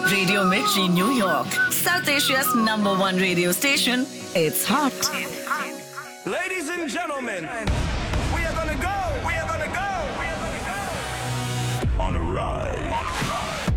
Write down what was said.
Radio Mirchi, New York. South Asia's #1 radio station. It's hot. Ladies and gentlemen, we are gonna go. We are gonna go.